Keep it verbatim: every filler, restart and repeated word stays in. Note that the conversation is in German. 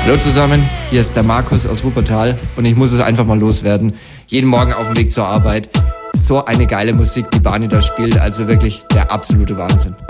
Hallo zusammen, hier ist der Markus aus Wuppertal und ich muss es einfach mal loswerden. Jeden Morgen auf dem Weg zur Arbeit. So eine geile Musik, die Barney da spielt, also wirklich der absolute Wahnsinn.